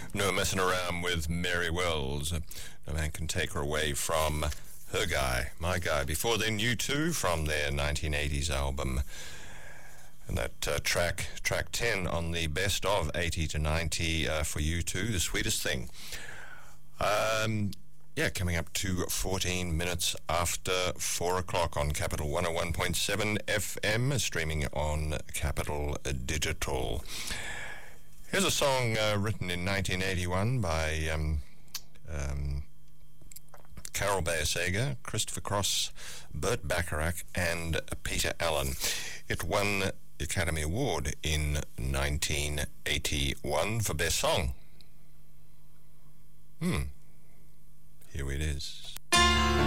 No messing around with Mary Wells. No man can take her away from her guy, my guy. Before then, U2 from their 1980s album. And that track 10 on the best of 80 to 90 for U2, The Sweetest Thing. Coming up to 14 minutes after 4 o'clock on Capital 101.7 FM, streaming on Capital Digital. Here's a song written in 1981 by Carol Bayer-Sager, Christopher Cross, Burt Bacharach, and Peter Allen. It won the Academy Award in 1981 for Best Song. Here it is.